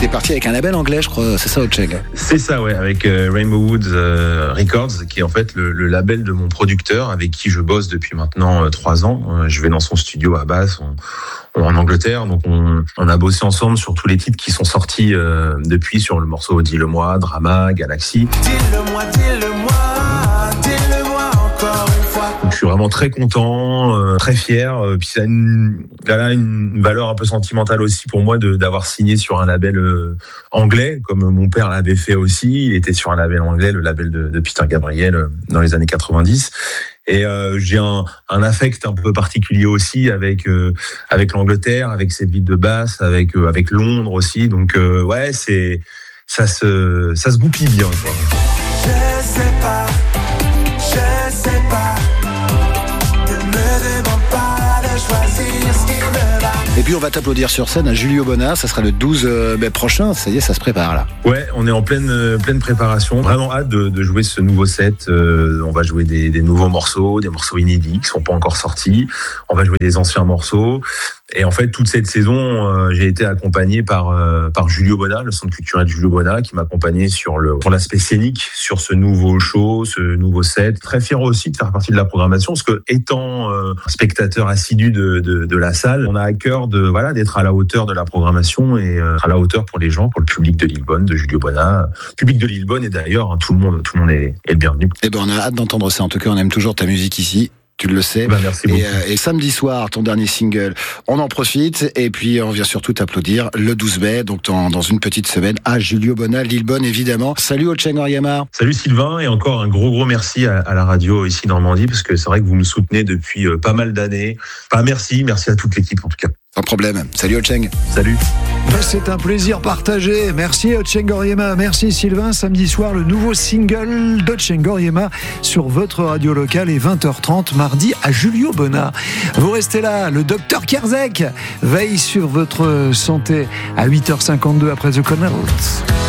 t'es parti avec un label anglais, je crois, c'est ça, Ocheng? C'est ça, ouais, avec Rainbow Woods Records, qui est en fait le label de mon producteur, avec qui je bosse depuis maintenant 3 ans. Je vais dans son studio à Bath, en Angleterre, donc on a bossé ensemble sur tous les titres qui sont sortis depuis, sur le morceau Dis-le-moi, Drama, Galaxy. Dis-le-moi encore une fois. Donc, je suis vraiment très content, très fier. Puis ça a une valeur un peu sentimentale aussi pour moi d'avoir signé sur un label anglais, comme mon père l'avait fait aussi. Il était sur un label anglais, le label de Peter Gabriel, dans les années 90. Et j'ai un affect un peu particulier aussi avec l'Angleterre, avec cette ville de Bath, avec Londres aussi. Donc ouais, ça se goupille bien, quoi. Je sais pas. Ne me demande pas de choisir ce qui me va. Et puis on va t'applaudir sur scène à Julio Bonnat, ça sera le 12 mai prochain, ça y est, ça se prépare là. Ouais, on est en pleine préparation. Vraiment hâte de jouer ce nouveau set. On va jouer des nouveaux morceaux, des morceaux inédits qui sont pas encore sortis. On va jouer des anciens morceaux. Et en fait, toute cette saison, j'ai été accompagné par Julio Bonnat, le centre culturel Julio Bonnat, qui m'a accompagné sur l'aspect scénique, sur ce nouveau show, ce nouveau set. Très fier aussi de faire partie de la programmation, parce que étant spectateur assidu de la salle, on a à cœur d'être à la hauteur de la programmation et à la hauteur pour les gens, pour le public de Lillebonne, de Julio Bonnat, public de Lillebonne, et d'ailleurs tout le monde est le bienvenu. Et ben on a hâte d'entendre ça. En tout cas, on aime toujours ta musique ici. Tu le sais. Merci beaucoup. Et samedi soir, ton dernier single, on en profite. Et puis, on vient surtout t'applaudir le 12 mai, donc dans une petite semaine, à Julio Bonnat, Lillebonne, évidemment. Salut Ocheng Oryama. Salut Sylvain, et encore un gros merci à la radio ici Normandie, parce que c'est vrai que vous me soutenez depuis pas mal d'années. Enfin, merci à toute l'équipe en tout cas. Sans problème. Salut Ocheng. Salut. C'est un plaisir partagé. Merci Ocheng Oryama, merci Sylvain. Samedi soir, le nouveau single d'Ocheng Oryama sur votre radio locale et 20h30 mardi à Julio Bonnat. Vous restez là, le docteur Kerzek veille sur votre santé à 8h52 après The Connells.